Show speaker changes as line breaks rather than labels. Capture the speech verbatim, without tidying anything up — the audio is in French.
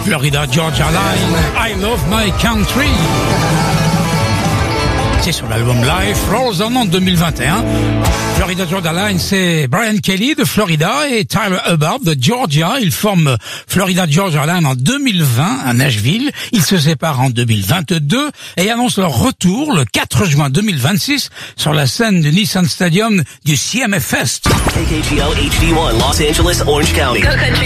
Florida Georgia Line, I Love My Country. C'est sur l'album Life Rolls On en deux mille vingt et un. Florida Georgia Line, c'est Brian Kelly de Florida et Tyler Hubbard de Georgia. Ils forment Florida Georgia Line en deux mille vingt à Nashville. Ils se séparent en deux mille vingt-deux et annoncent leur retour le quatre juin deux mille vingt-six sur la scène du Nissan Stadium du C M F Fest.
K K G L H D one, Los Angeles, Orange County.